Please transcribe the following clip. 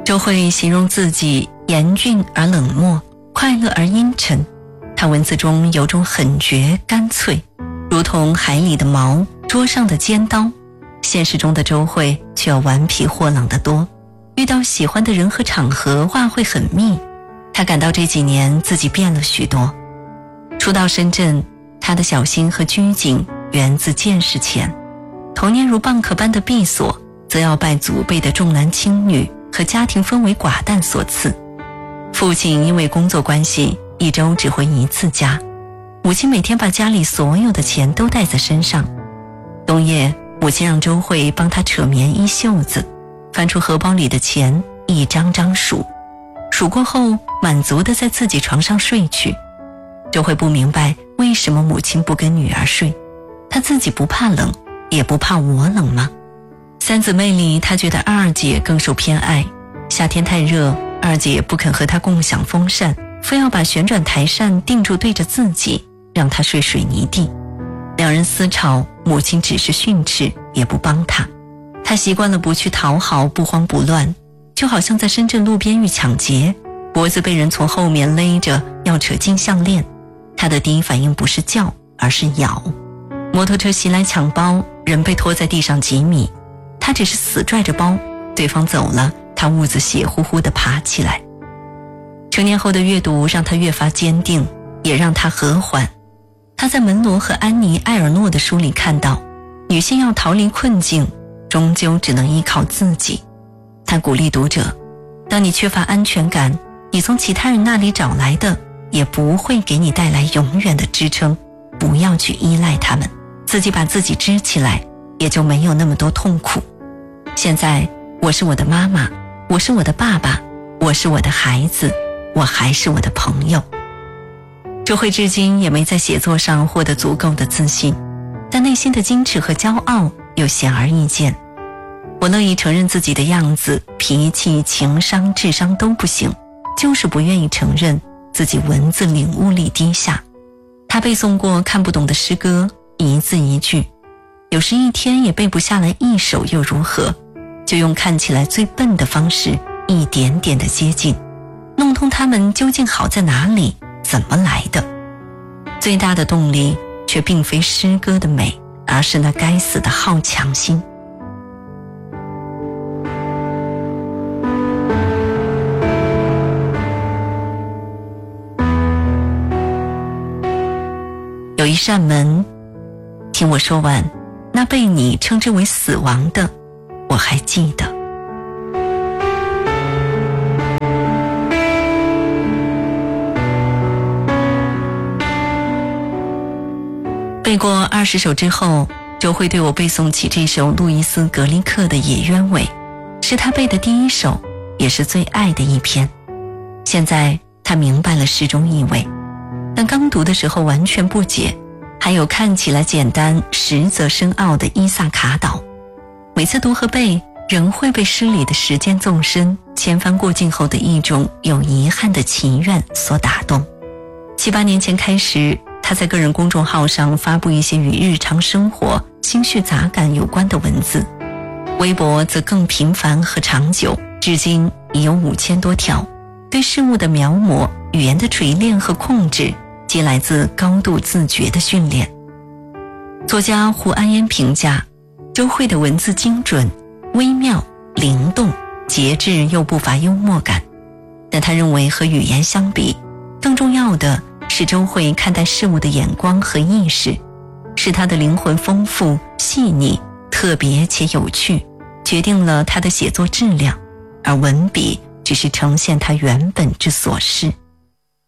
周慧形容自己严峻而冷漠，快乐而阴沉。她文字中有种狠绝干脆，如同海里的锚，桌上的尖刀。现实中的周慧却要顽皮豁朗得多，遇到喜欢的人和场合话会很密。她感到这几年自己变了许多。初到深圳，她的小心和拘谨源自见识浅，童年如蚌壳般的闭锁，则要拜祖辈的重男轻女和家庭氛围寡淡所赐。父亲因为工作关系一周只回一次家，母亲每天把家里所有的钱都带在身上。冬夜，母亲让周慧帮她扯棉衣袖子，翻出荷包里的钱一张张数，数过后满足地在自己床上睡去。周慧不明白为什么母亲不跟女儿睡，她自己不怕冷，也不怕我冷吗？三姊妹里，她觉得二姐更受偏爱。夏天太热，二姐不肯和她共享风扇，非要把旋转台扇定住对着自己，让她睡水泥地。两人私吵，母亲只是训斥，也不帮她。她习惯了不去讨好，不慌不乱，就好像在深圳路边遇抢劫，脖子被人从后面勒着要扯金项链，她的第一反应不是叫，而是咬。摩托车袭来抢包，人被拖在地上几米，她只是死拽着包，对方走了，她兀自血乎乎地爬起来。成年后的阅读让她越发坚定，也让她和缓。她在门罗和安妮·埃尔诺的书里看到，女性要逃离困境，终究只能依靠自己。她鼓励读者，当你缺乏安全感，你从其他人那里找来的也不会给你带来永远的支撑，不要去依赖他们，自己把自己支起来，也就没有那么多痛苦。现在我是我的妈妈，我是我的爸爸，我是我的孩子，我还是我的朋友。周慧至今也没在写作上获得足够的自信，但内心的矜持和骄傲又显而易见。我乐意承认自己的样子、脾气、情商、智商都不行，就是不愿意承认自己文字领悟力低下。他背诵过看不懂的诗歌，一字一句，有时一天也背不下来一首又如何？就用看起来最笨的方式，一点点的接近，弄通他们究竟好在哪里，怎么来的。最大的动力却并非诗歌的美，而是那该死的好强心。有一扇门，听我说完，那被你称之为死亡的，我还记得。背过20首之后，周慧对我背诵起这首路易斯·格里克的《野鸢尾》，是他背的第一首，也是最爱的一篇。现在他明白了诗中意味，但刚读的时候完全不解。还有看起来简单实则深奥的伊萨卡岛，每次读和背，仍会被诗里的时间纵深、千帆过尽后的一种有遗憾的祈愿所打动。7、8年前开始，他在个人公众号上发布一些与日常生活、心绪杂感有关的文字，微博则更频繁和长久，至今已有5000多条。对事物的描摹、语言的锤炼和控制，皆来自高度自觉的训练。作家胡安烟评价，周慧的文字精准、微妙、灵动、节制又不乏幽默感。但他认为和语言相比，更重要的是周慧看待事物的眼光和意识，是他的灵魂丰富、细腻、特别且有趣，决定了他的写作质量，而文笔只是呈现他原本之所是。